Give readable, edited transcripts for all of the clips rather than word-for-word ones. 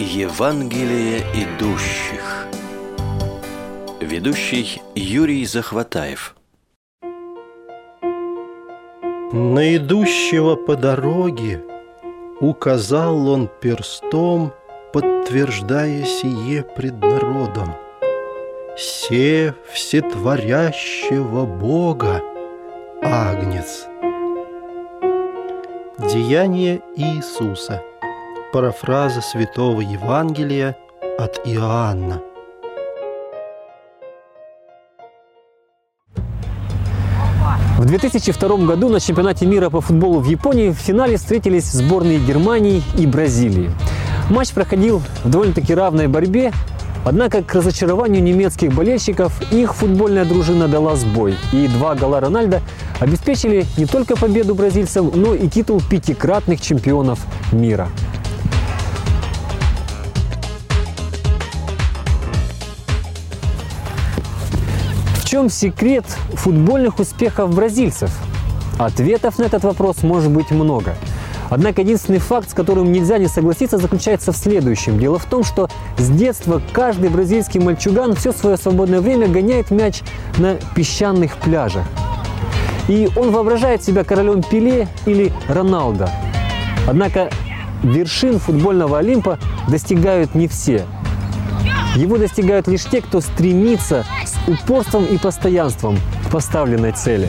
Евангелие идущих. Ведущий Юрий Захватаев. На идущего по дороге указал он перстом, подтверждая сие пред народом: «Се всетворящего Бога Агнец». Деяние Иисуса. Парафраза Святого Евангелия от Иоанна. В 2002 году на чемпионате мира по футболу в Японии в финале встретились сборные Германии и Бразилии. Матч проходил в довольно-таки равной борьбе, однако к разочарованию немецких болельщиков их футбольная дружина дала сбой, и 2 гола Рональдо обеспечили не только победу бразильцам, но и титул 5-кратных чемпионов мира. В чем секрет футбольных успехов бразильцев? Ответов на этот вопрос может быть много. Однако единственный факт, с которым нельзя не согласиться, заключается в следующем. Дело в том, что с детства каждый бразильский мальчуган все свое свободное время гоняет мяч на песчаных пляжах. И он воображает себя королем Пеле или Роналдо. Однако вершин футбольного Олимпа достигают не все. Его достигают лишь те, кто стремится с упорством и постоянством к поставленной цели.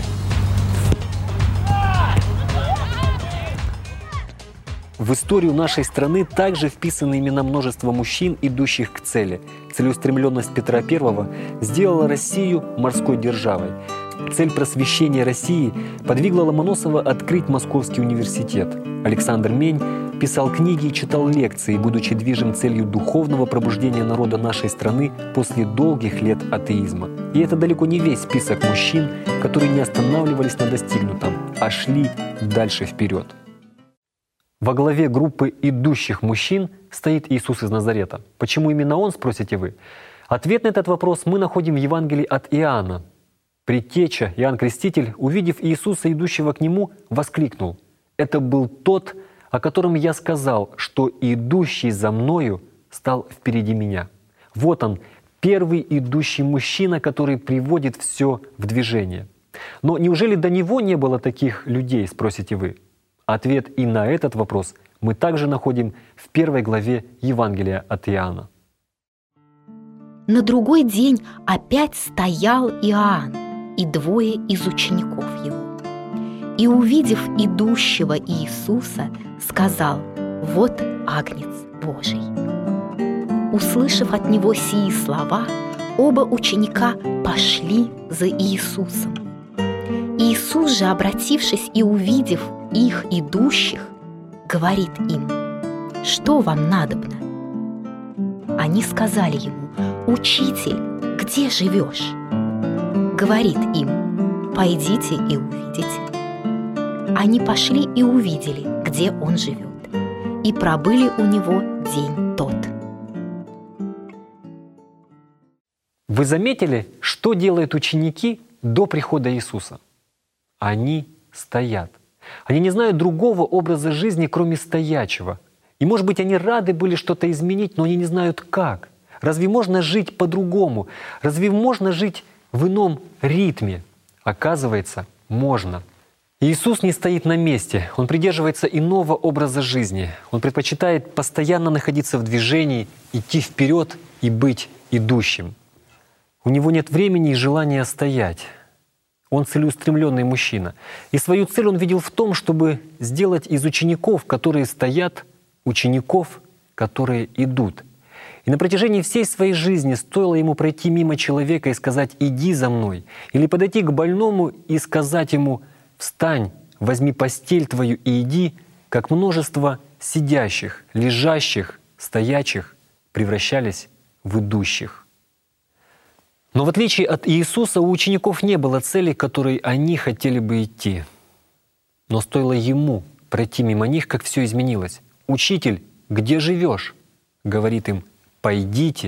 В историю нашей страны также вписаны имена множества мужчин, идущих к цели. Целеустремленность Петра I сделала Россию морской державой. Цель просвещения России подвигла Ломоносова открыть Московский университет. Александр Мень писал книги и читал лекции, будучи движим целью духовного пробуждения народа нашей страны после долгих лет атеизма. И это далеко не весь список мужчин, которые не останавливались на достигнутом, а шли дальше вперед. Во главе группы идущих мужчин стоит Иисус из Назарета. Почему именно Он, спросите вы? Ответ на этот вопрос мы находим в Евангелии от Иоанна. Предтеча Иоанн Креститель, увидев Иисуса, идущего к Нему, воскликнул: «Это был тот, о котором я сказал, что идущий за Мною стал впереди Меня». Вот он, первый идущий мужчина, который приводит все в движение. Но неужели до Него не было таких людей, спросите вы? Ответ и на этот вопрос мы также находим в 1 главе Евангелия от Иоанна. На другой день опять стоял Иоанн и 2 из учеников его. И, увидев идущего Иисуса, сказал: «Вот Агнец Божий». Услышав от него сии слова, оба ученика пошли за Иисусом. Иисус же, обратившись и увидев их идущих, говорит им: «Что вам надобно?» Они сказали ему: «Учитель, где живешь?» Говорит им: «Пойдите и увидите». Они пошли и увидели, где он живет, и пробыли у него день тот. Вы заметили, что делают ученики до прихода Иисуса? Они стоят. Они не знают другого образа жизни, кроме стоячего. И, может быть, они рады были что-то изменить, но они не знают как. Разве можно жить по-другому? Разве можно жить в ином ритме? Оказывается, можно. Иисус не стоит на месте. Он придерживается иного образа жизни. Он предпочитает постоянно находиться в движении, идти вперед и быть идущим. У него нет времени и желания стоять. Он целеустремленный мужчина. И свою цель он видел в том, чтобы сделать из учеников, которые стоят, учеников, которые идут. И на протяжении всей своей жизни стоило ему пройти мимо человека и сказать: «Иди за мной», или подойти к больному и сказать ему: «Встань, возьми постель твою и иди», как множество сидящих, лежащих, стоячих превращались в идущих. Но в отличие от Иисуса, у учеников не было цели, к которой они хотели бы идти. Но стоило Ему пройти мимо них, как все изменилось. «Учитель, где живешь?» — говорит им: «Пойдите